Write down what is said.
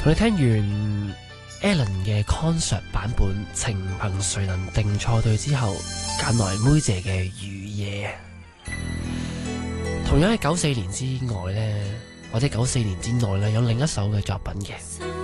同你聽完 Alan 嘅 concert 版本《情憑誰能定錯對》之後，揀來妹姐嘅《雨夜》。同樣喺94年之外呢，或者94年之內呢，有另一首嘅作品嘅。